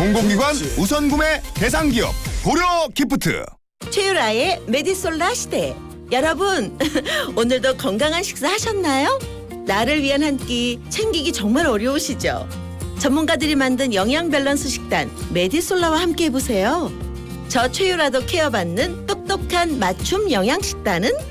공공기관 우선 구매 대상 기업 고려 기프트. 최유라의 메디솔라 시대. 여러분, 오늘도 건강한 식사 하셨나요? 나를 위한 한 끼 챙기기 정말 어려우시죠? 전문가들이 만든 영양 밸런스 식단 메디솔라와 함께 해보세요. 저 최유라도 케어받는 똑똑한 맞춤 영양 식단은